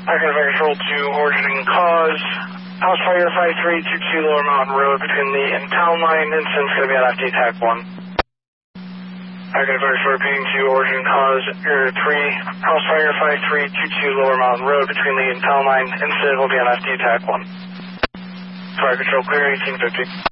Fire Control to origin and cause. House Fire 5322 Lower Mountain Road between the and town line. Incident's going to be on FD TAC 1. Fire Control repeating to origin and cause. Area 3. House Fire 5322 Lower Mountain Road between the and town line. Incident will be on FD TAC 1. Fire Control clear 1850.